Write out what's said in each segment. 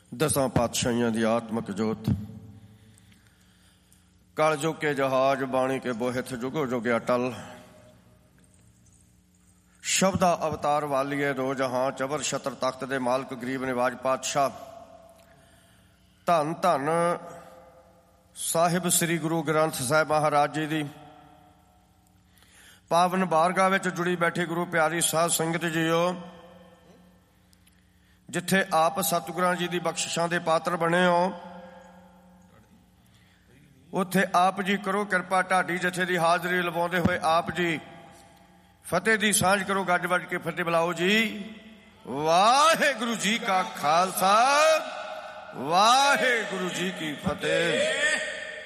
ਦਸਾਂ ਪਾਤਸ਼ਾਹੀਆਂ ਦੀ ਆਤਮਕ ਜੋਤ। ਕਲ ਜੋ ਕੇ ਜਹਾਜ ਬਾਣੀ ਕੇ ਬੋਹਿਥ ਜੁਗੋ ਜੁਗ ਅਟਲ। ਸ਼ਬਦਾ ਅਵਤਾਰ ਵਾਲੀਏ ਦੋ ਜਹਾਂ ਚਬਰ ਛਤਰ ਤਖਤ ਦੇ ਮਾਲਕ ਗਰੀਬ ਨਿਵਾਜ ਪਾਤਸ਼ਾਹ। ਧੰਨ ਧੰਨ ਸਾਹਿਬ ਸ੍ਰੀ ਗੁਰੂ ਗ੍ਰੰਥ ਸਾਹਿਬ ਮਹਾਰਾਜ ਜੀ ਦੀ ਪਾਵਨ ਬਾਰਗਾਹ ਵਿੱਚ ਜੁੜੀ ਬੈਠੀ ਗੁਰੂ ਪਿਆਰੀ ਸਾਧ ਸੰਗਤ ਜੀਓ, ਜਿੱਥੇ ਆਪ ਸਤਿਗੁਰਾਂ ਜੀ ਦੀ ਬਖਸ਼ਿਸ਼ਾਂ ਦੇ ਪਾਤਰ ਬਣੇ ਹੋ, ਉੱਥੇ ਆਪ ਜੀ ਕਰੋ ਕਿਰਪਾ। ਢਾਡੀ ਜਥੇ ਦੀ ਹਾਜ਼ਰੀ ਲਵਾਉਂਦੇ ਹੋਏ ਆਪ ਜੀ ਫਤਿਹ ਦੀ ਸਾਂਝ ਕਰੋ। ਗੱਜ ਵੱਜ ਕੇ ਫਤਿਹ ਬੁਲਾਓ ਜੀ। ਵਾਹਿਗੁਰੂ ਜੀ ਕਾ ਖਾਲਸਾ, ਵਾਹਿਗੁਰੂ ਜੀ ਕੀ ਫਤਿਹ।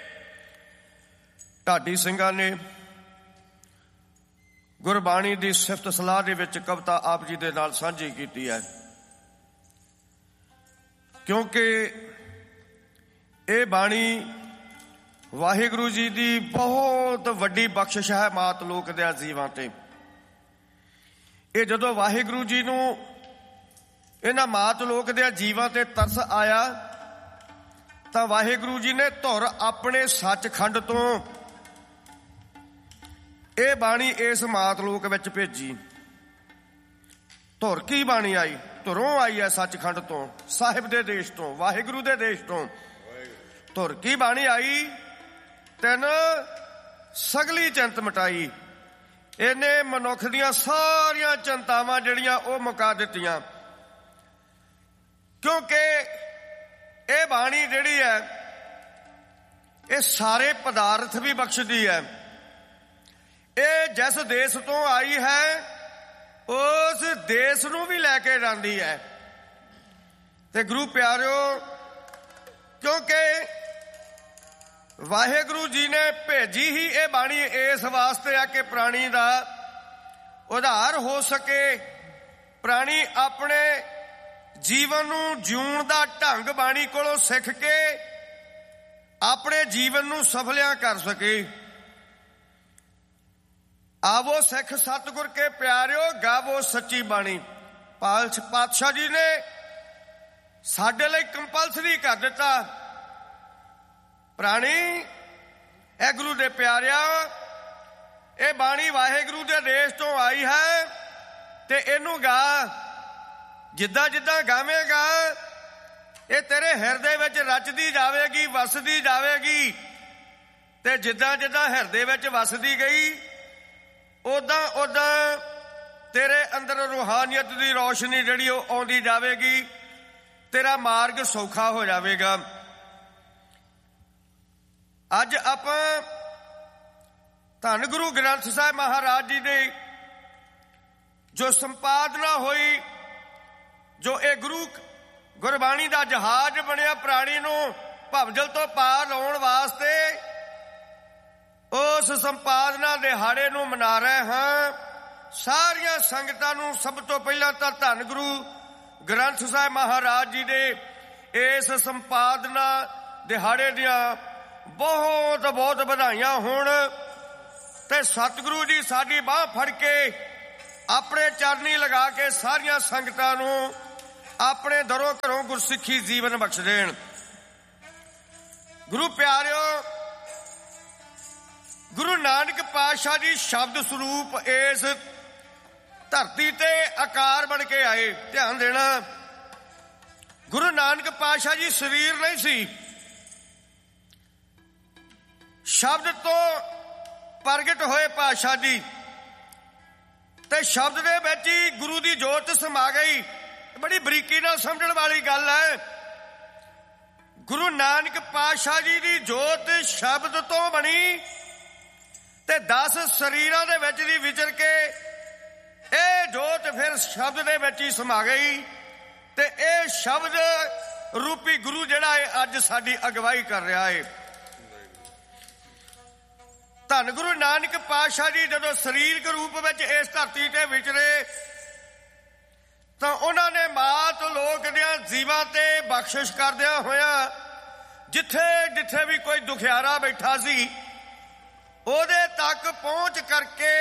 ਢਾਡੀ ਸਿੰਘਾਂ ਨੇ ਗੁਰਬਾਣੀ ਦੀ ਸਿਫਤ ਸਲਾਹ ਦੇ ਵਿੱਚ ਕਵਿਤਾ ਆਪ ਜੀ ਦੇ ਨਾਲ ਸਾਂਝੀ ਕੀਤੀ ਹੈ, ਕਿਉਂਕਿ ਇਹ ਬਾਣੀ ਵਾਹਿਗੁਰੂ ਜੀ ਦੀ ਬਹੁਤ ਵੱਡੀ ਬਖਸ਼ਿਸ਼ ਹੈ ਮਾਤ ਲੋਕ ਦੇ ਜੀਵਾਂ ਤੇ। ਇਹ ਜਦੋਂ ਵਾਹਿਗੁਰੂ ਜੀ ਨੂੰ ਇਹਨਾਂ ਮਾਤ ਲੋਕ ਦੇ ਜੀਵਾਂ ਤੇ ਤਰਸ ਆਇਆ ਤਾਂ ਵਾਹਿਗੁਰੂ ਜੀ ਨੇ ਧੁਰ ਆਪਣੇ ਸੱਚਖੰਡ ਤੋਂ ਇਹ ਬਾਣੀ ਇਸ ਮਾਤ ਲੋਕ ਵਿੱਚ ਭੇਜੀ। ਧੁਰ ਕੀ ਬਾਣੀ ਆਈ? ਧੁਰੋਂ ਆਈ ਹੈ ਸੱਚਖੰਡ ਤੋਂ, ਸਾਹਿਬ ਦੇ ਦੇਸ਼ ਤੋਂ, ਵਾਹਿਗੁਰੂ ਦੇ ਦੇਸ਼ ਤੋਂ। ਧੁਰ ਕੀ ਬਾਣੀ ਆਈ? ਤਿੰਨ ਸਗਲੀ ਚਿੰਤ ਮਿਟਾਈ। ਇਹਨੇ ਮਨੁੱਖ ਦੀਆਂ ਸਾਰੀਆਂ ਚਿੰਤਾਵਾਂ ਜਿਹੜੀਆਂ ਉਹ ਮੁਕਾ ਦਿੱਤੀਆਂ, ਕਿਉਂਕਿ ਇਹ ਬਾਣੀ ਜਿਹੜੀ ਹੈ ਇਹ ਸਾਰੇ ਪਦਾਰਥ ਵੀ ਬਖਸ਼ਦੀ ਹੈ। ਇਹ ਜਿਸ ਦੇਸ਼ ਤੋਂ ਆਈ ਹੈ ਉਸ ਦੇਸ਼ ਨੂੰ ਵੀ ਲੈ ਕੇ ਜਾਂਦੀ ਹੈ। ਤੇ ਗੁਰੂ ਪਿਆਰਿਓ, ਕਿਉਂਕਿ ਵਾਹਿਗੁਰੂ ਜੀ ਨੇ ਭੇਜੀ ਹੀ ਇਹ ਬਾਣੀ ਇਸ ਵਾਸਤੇ ਆ ਕਿ ਪ੍ਰਾਣੀ ਦਾ ਉਧਾਰ ਹੋ ਸਕੇ, ਪ੍ਰਾਣੀ ਆਪਣੇ ਜੀਵਨ ਨੂੰ ਜਿਉਣ ਦਾ ਢੰਗ ਬਾਣੀ ਕੋਲੋਂ ਸਿੱਖ ਕੇ ਆਪਣੇ ਜੀਵਨ ਨੂੰ ਸਫਲਿਆ ਕਰ ਸਕੇ। ਆਵੋ ਸਿੱਖ ਸਤਿਗੁਰ ਕੇ ਪਿਆਰਿਓ, ਗਾਵੋ ਸੱਚੀ ਬਾਣੀ। ਪਾਤਸ਼ਾਹ ਜੀ ਨੇ ਸਾਡੇ ਲਈ ਕੰਪਲਸਰੀ ਕਰ ਦਿੱਤਾ। ਪ੍ਰਾਣੀ ਇਹ ਗੁਰੂ ਦੇ ਪਿਆਰਿਆ, ਇਹ ਬਾਣੀ ਵਾਹਿਗੁਰੂ ਦੇ ਦੇਸ਼ ਤੋਂ ਆਈ ਹੈ ਤੇ ਇਹਨੂੰ ਗਾ। ਜਿੱਦਾਂ ਜਿੱਦਾਂ ਗਾਵੇਂਗਾ ਇਹ ਤੇਰੇ ਹਿਰਦੇ ਵਿੱਚ ਰਚਦੀ ਜਾਵੇਗੀ, ਵਸਦੀ ਜਾਵੇਗੀ। ਤੇ ਜਿੱਦਾਂ ਜਿੱਦਾਂ ਹਿਰਦੇ ਵਿੱਚ ਵਸਦੀ ਗਈ ਉਦਾਂ ਉਦਾਂ ਤੇਰੇ ਅੰਦਰ ਰੂਹਾਨੀਅਤ ਦੀ ਰੌਸ਼ਨੀ ਜਿਹੜੀ ਉਹ ਆਉਂਦੀ ਜਾਵੇਗੀ, ਤੇਰਾ ਮਾਰਗ ਸੌਖਾ ਹੋ ਜਾਵੇਗਾ। ਅੱਜ ਆਪਾਂ ਧੰਨ ਗੁਰੂ ਗ੍ਰੰਥ ਸਾਹਿਬ ਮਹਾਰਾਜ ਜੀ ਦੀ ਜੋ ਸੰਪਾਦਨਾ ਹੋਈ, ਜੋ ਇਹ ਗੁਰਬਾਣੀ ਦਾ ਜਹਾਜ਼ ਬਣਿਆ ਪ੍ਰਾਣੀ ਨੂੰ ਭਵਜਲ ਤੋਂ ਪਾਰ ਲਾਉਣ ਵਾਸਤੇ, ਉਸ ਸੰਪਾਦਨਾ ਦਿਹਾੜੇ ਨੂੰ ਮਨਾ ਰਹੇ ਹਾਂ। ਸਾਰੀਆਂ ਸੰਗਤਾਂ ਨੂੰ ਸਭ ਤੋਂ ਪਹਿਲਾਂ ਤਾਂ ਧੰਨ ਗੁਰੂ ਗ੍ਰੰਥ ਸਾਹਿਬ ਮਹਾਰਾਜ ਜੀ ਦੇ ਇਸ ਸੰਪਾਦਨਾ ਦਿਹਾੜੇ ਦੀਆਂ ਬਹੁਤ ਬਹੁਤ ਵਧਾਈਆਂ ਹੋਣ। ਤੇ ਸਤਿਗੁਰੂ ਜੀ ਸਾਡੀ ਬਾਂਹ ਫੜ ਕੇ ਆਪਣੇ ਚਰਨੀ ਲਗਾ ਕੇ ਸਾਰੀਆਂ ਸੰਗਤਾਂ ਨੂੰ ਆਪਣੇ ਦਰੋਂ ਘਰੋਂ ਗੁਰਸਿੱਖੀ ਜੀਵਨ ਬਖਸ਼ ਦੇਣ। ਗੁਰੂ ਪਿਆਰਿਓ, ਗੁਰੂ ਨਾਨਕ ਪਾਤਸ਼ਾਹ ਜੀ ਸ਼ਬਦ ਸਰੂਪ ਇਸ ਧਰਤੀ ਤੇ ਆਕਾਰ ਬਣ ਕੇ ਆਏ। ਧਿਆਨ ਦੇਣਾ, ਗੁਰੂ ਨਾਨਕ ਪਾਤਸ਼ਾਹ ਜੀ ਸਰੀਰ ਨਹੀਂ ਸੀ, ਸ਼ਬਦ ਤੋਂ ਪ੍ਰਗਟ ਹੋਏ ਪਾਤਸ਼ਾਹ ਜੀ, ਤੇ ਸ਼ਬਦ ਦੇ ਵਿੱਚ ਹੀ ਗੁਰੂ ਦੀ ਜੋਤ ਸਮਾ ਗਈ। ਬੜੀ ਬਰੀਕੀ ਨਾਲ ਸਮਝਣ ਵਾਲੀ ਗੱਲ ਹੈ। ਗੁਰੂ ਨਾਨਕ ਪਾਤਸ਼ਾਹ ਜੀ ਦੀ ਜੋਤ ਸ਼ਬਦ ਤੋਂ ਬਣੀ ਤੇ 10 ਸਰੀਰਾਂ ਦੇ ਵਿੱਚ ਦੀ ਵਿਚਰ ਕੇ ਇਹ ਜੋਤ ਫਿਰ ਸ਼ਬਦ ਦੇ ਵਿੱਚ ਹੀ ਸਮਾ ਗਈ। ਤੇ ਇਹ ਸ਼ਬਦ ਰੂਪੀ ਗੁਰੂ ਜਿਹੜਾ ਹੈ ਅੱਜ ਸਾਡੀ ਅਗਵਾਈ ਕਰ ਰਿਹਾ ਹੈ। ਧੰਨ ਗੁਰੂ ਨਾਨਕ ਪਾਤਸ਼ਾਹ ਜੀ ਜਦੋਂ ਸਰੀਰਕ ਰੂਪ ਵਿੱਚ ਇਸ ਧਰਤੀ ਤੇ ਵਿਚਰੇ ਤਾਂ ਉਹਨਾਂ ਨੇ ਮਾਤ ਲੋਕ ਦੀਆਂ ਜੀਵਾਂ ਤੇ ਬਖਸ਼ਿਸ਼ ਕਰਦਿਆਂ ਹੋਇਆਂ ਜਿੱਥੇ ਜਿੱਥੇ ਵੀ ਕੋਈ ਦੁਖਿਆਰਾ ਬੈਠਾ ਸੀ ਉਹਦੇ ਤੱਕ ਪਹੁੰਚ ਕਰਕੇ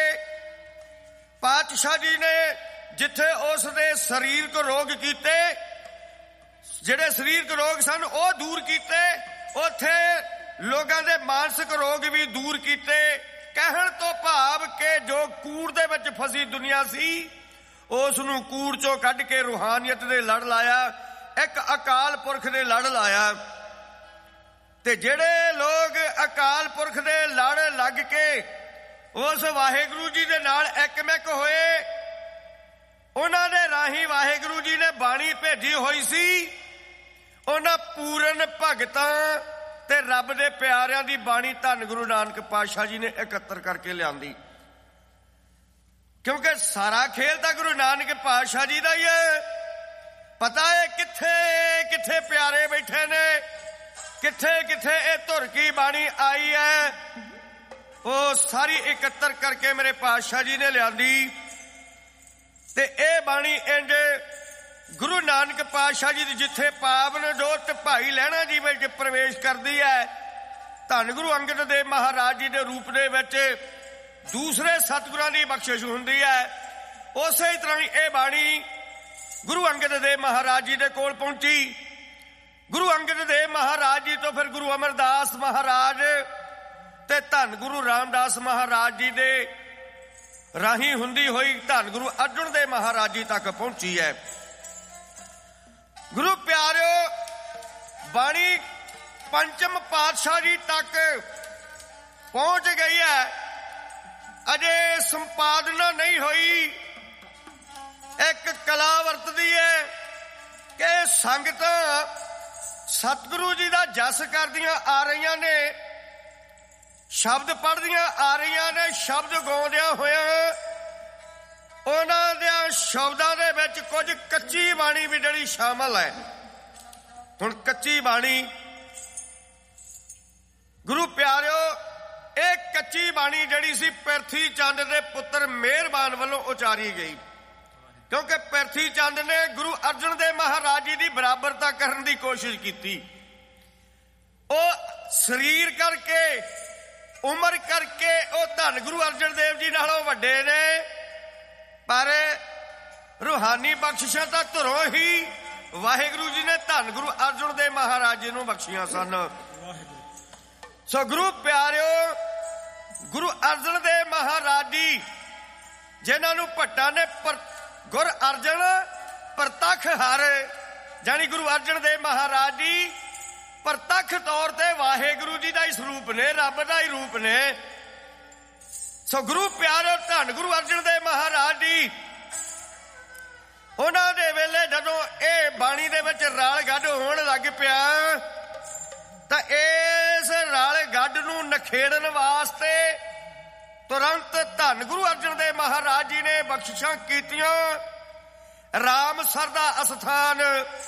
ਪਾਤਸ਼ਾਹ ਜੀ ਨੇ ਜਿੱਥੇ ਉਸ ਦੇ ਸਰੀਰਕ ਰੋਗ ਕੀਤੇ ਜਿਹੜੇ ਸਰੀਰਕ ਰੋਗ ਸਨ ਉਹ ਦੂਰ ਕੀਤੇ, ਉੱਥੇ ਲੋਕਾਂ ਦੇ ਮਾਨਸਿਕ ਰੋਗ ਵੀ ਦੂਰ ਕੀਤੇ। ਕਹਿਣ ਤੋਂ ਭਾਵ ਕਿ ਜੋ ਕੂੜ ਦੇ ਵਿੱਚ ਫਸੀ ਦੁਨੀਆ ਸੀ ਉਸ ਨੂੰ ਕੂੜ ਚੋਂ ਕੱਢ ਕੇ ਰੂਹਾਨੀਅਤ ਦੇ ਲੜ ਲਾਇਆ, ਇੱਕ ਅਕਾਲ ਪੁਰਖ ਦੇ ਲੜ ਲਾਇਆ। ਤੇ ਜਿਹੜੇ ਲੋਕ ਅਕਾਲ ਪੁਰਖ ਦੇ ਲੜ ਲੱਗ ਕੇ ਉਸ ਵਾਹਿਗੁਰੂ ਜੀ ਦੇ ਨਾਲ ਇੱਕਮਿਕ ਹੋਏ, ਉਹਨਾਂ ਦੇ ਰਾਹੀਂ ਵਾਹਿਗੁਰੂ ਜੀ ਨੇ ਬਾਣੀ ਭੇਜੀ ਹੋਈ ਸੀ। ਉਹਨਾਂ ਪੂਰਨ ਭਗਤਾਂ ਤੇ ਰੱਬ ਦੇ ਪਿਆਰਿਆਂ ਦੀ ਬਾਣੀ ਧੰਨ ਗੁਰੂ ਨਾਨਕ ਪਾਤਸ਼ਾਹ ਜੀ ਨੇ ਇਕੱਤਰ ਕਰਕੇ ਲਿਆਂਦੀ, ਕਿਉਂਕਿ ਸਾਰਾ ਖੇਲ ਤਾਂ ਗੁਰੂ ਨਾਨਕ ਪਾਤਸ਼ਾਹ ਜੀ ਦਾ ਹੀ ਹੈ। ਪਤਾ ਹੈ ਕਿੱਥੇ ਕਿੱਥੇ ਪਿਆਰੇ ਬੈਠੇ ਨੇ, ਕਿੱਥੇ ਕਿੱਥੇ ਇਹ ਧੁਰ ਕੀ ਬਾਣੀ ਆਈ ਹੈ, ਉਹ ਸਾਰੀ ਇਕੱਤਰ ਕਰਕੇ ਮੇਰੇ ਪਾਤਸ਼ਾਹ ਜੀ ਨੇ ਲਿਆਂਦੀ। ਤੇ ਇਹ ਬਾਣੀ ਇੰਜ ਗੁਰੂ ਨਾਨਕ ਪਾਤਸ਼ਾਹ ਜੀ ਦੀ ਜਿੱਥੇ ਪਾਵਨ ਜੋਤ ਭਾਈ ਲਹਿਣਾ ਜੀ ਵਿੱਚ ਪ੍ਰਵੇਸ਼ ਕਰਦੀ ਹੈ, ਧੰਨ ਗੁਰੂ ਅੰਗਦ ਦੇਵ ਮਹਾਰਾਜ ਜੀ ਦੇ ਰੂਪ ਦੇ ਵਿੱਚ ਦੂਸਰੇ ਸਤਿਗੁਰਾਂ ਦੀ ਬਖਸ਼ਿਸ਼ ਹੁੰਦੀ ਹੈ। ਉਸੇ ਤਰ੍ਹਾਂ ਹੀ ਇਹ ਬਾਣੀ ਗੁਰੂ ਅੰਗਦ ਦੇਵ ਮਹਾਰਾਜ ਜੀ ਦੇ ਕੋਲ ਪਹੁੰਚੀ। ਗੁਰੂ ਅੰਗਦ ਦੇਵ ਮਹਾਰਾਜ ਜੀ ਤੋਂ ਫਿਰ ਗੁਰੂ ਅਮਰਦਾਸ ਮਹਾਰਾਜ ਤੇ ਧੰਨ ਗੁਰੂ ਰਾਮਦਾਸ ਮਹਾਰਾਜ ਜੀ ਦੇ ਰਾਹੀਂ ਹੁੰਦੀ ਹੋਈ ਧੰਨ ਗੁਰੂ ਅਰਜਨ ਦੇਵ ਮਹਾਰਾਜ ਜੀ ਤੱਕ ਪਹੁੰਚੀ ਹੈ। ਗੁਰੂ ਪਿਆਰਿਓ, ਬਾਣੀ ਪੰਚਮ ਪਾਤਸ਼ਾਹ ਜੀ ਤੱਕ ਪਹੁੰਚ ਗਈ ਹੈ, ਅਜੇ ਸੰਪਾਦਨਾ ਨਹੀਂ ਹੋਈ। ਇੱਕ ਕਲਾ ਵਰਤਦੀ ਹੈ ਕਿ ਸੰਗਤਾਂ ਸਤਿਗੁਰੂ ਜੀ ਦਾ ਜਸ ਕਰਦੀਆਂ ਆ ਰਹੀਆਂ ਨੇ, ਸ਼ਬਦ ਪੜ੍ਹਦੀਆਂ ਆ ਰਹੀਆਂ ਨੇ, ਸ਼ਬਦ ਗਾਉਂਦਿਆਂ ਹੋਇਆਂ ਉਹਨਾਂ ਦੇ ਸ਼ਬਦਾਂ ਦੇ ਵਿੱਚ ਕੁਝ ਕੱਚੀ ਬਾਣੀ ਵੀ ਜਿਹੜੀ ਸ਼ਾਮਲ ਹੈ। ਹੁਣ ਕੱਚੀ ਬਾਣੀ ਗੁਰੂ ਪਿਆਰਿਓ, ਇਹ ਕੱਚੀ ਬਾਣੀ ਜਿਹੜੀ ਸੀ ਪਿਰਥੀ ਚੰਦ ਦੇ ਪੁੱਤਰ ਮਿਹਰਬਾਨ ਵੱਲੋਂ ਉਚਾਰੀ ਗਈ, ਕਿਉਂਕਿ ਪਿਰਥੀ ਚੰਦ ਨੇ ਗੁਰੂ ਅਰਜਨ ਦੇਵ ਮਹਾਰਾਜ ਜੀ ਦੀ ਬਰਾਬਰਤਾ ਕਰਨ ਦੀ ਕੋਸ਼ਿਸ਼ ਕੀਤੀ। ਉਹ ਸਰੀਰ ਕਰਕੇ, ਉਮਰ ਕਰਕੇ ਉਹ ਧੰਨ ਗੁਰੂ ਅਰਜਨ ਦੇਵ ਜੀ ਨਾਲੋਂ ਵੱਡੇ ਨੇ, ਪਰ ਰੂਹਾਨੀ ਬਖਸ਼ਿਸ਼ਾਂ ਤਾਂ ਧੁਰੋਂ ਹੀ ਵਾਹਿਗੁਰੂ ਜੀ ਨੇ ਧੰਨ ਗੁਰੂ ਅਰਜਨ ਦੇਵ ਮਹਾਰਾਜ ਜੀ ਨੂੰ ਬਖਸ਼ੀਆਂ ਸਨ। ਸੋ ਗੁਰੂ ਪਿਆਰਿਓ, ਗੁਰੂ ਅਰਜਨ ਦੇਵ ਮਹਾਰਾਜ ਜੀ ਜਿਨ੍ਹਾਂ ਨੂੰ ਭੱਟਾਂ ਨੇ ਗੁਰ ਅਰਜਨ ਪ੍ਰਤੱਖ ਹਰ, ਜਾਨੀ ਗੁਰੂ ਅਰਜਨ ਦੇਵ ਮਹਾਰਾਜ ਜੀ ਪ੍ਰਤੱਖ ਤੌਰ ਤੇ ਵਾਹਿਗੁਰੂ ਜੀ ਦਾ ਹੀ ਸਰੂਪ ਨੇ, ਰੱਬ ਦਾ ਹੀ ਰੂਪ ਨੇ। ਸੋ ਗੁਰੂ ਪਿਆਰਿਓ, ਧੰਨ ਗੁਰੂ ਅਰਜਨ ਦੇਵ ਮਹਾਰਾਜ ਜੀ ਉਹਨਾਂ ਦੇ ਵੇਲੇ ਜਦੋਂ ਇਹ ਬਾਣੀ ਦੇ ਵਿੱਚ ਰਾਲ ਗੱਡ ਹੋਣ ਲੱਗ ਪਿਆ ਤਾਂ ਇਸ ਰਾਲ ਗੱਡ ਨੂੰ ਨਖੇੜਨ ਵਾਸਤੇ ਤੁਰੰਤ ਧੰਨ ਗੁਰੂ ਅਰਜਨ ਦੇਵ ਮਹਾਰਾਜ ਜੀ ਨੇ ਬਖਸ਼ਿਸ਼ਾਂ ਕੀਤੀਆਂ। ਰਾਮਸਰ ਦਾ ਅਸਥਾਨ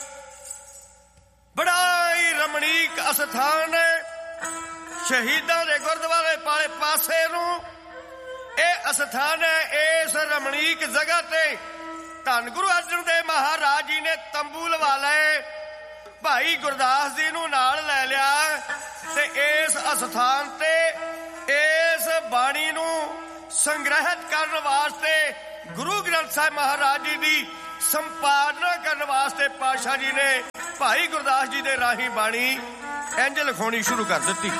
ਬੜਾ ਹੀ ਰਮਣੀਕ ਅਸਥਾਨ ਹੈ, ਸ਼ਹੀਦਾਂ ਦੇ ਗੁਰਦੁਆਰੇ ਵਾਲੇ ਪਾਸੇ ਨੂੰ ਇਹ ਅਸਥਾਨ ਹੈ। ਇਸ ਰਮਣੀਕ ਜਗ੍ਹਾ ਤੇ ਧੰਨ ਗੁਰੂ ਅਰਜਨ ਦੇਵ ਮਹਾਰਾਜ ਜੀ ਨੇ ਤੰਬੂ ਲਵਾ ਲਏ, ਭਾਈ ਗੁਰਦਾਸ ਜੀ ਨੂੰ ਨਾਲ ਲੈ ਲਿਆ ਤੇ ਇਸ ਅਸਥਾਨ ਤੇ ਇਸ ਬਾਣੀ ਨੂੰ ਸੰਗ੍ਰਹਿਤ ਕਰਨ ਵਾਸਤੇ, ਗੁਰੂ ਗ੍ਰੰਥ ਸਾਹਿਬ ਮਹਾਰਾਜ ਜੀ ਦੀ ਸੰਪਾਦਨਾ ਕਰਨ ਵਾਸਤੇ ਪਾਤਸ਼ਾਹ ਜੀ ਨੇ ਭਾਈ ਗੁਰਦਾਸ ਜੀ ਦੇ ਰਾਹੀਂ ਬਾਣੀ ਇੰਜ ਲਿਖਾਉਣੀ ਸ਼ੁਰੂ ਕਰ ਦਿੱਤੀ।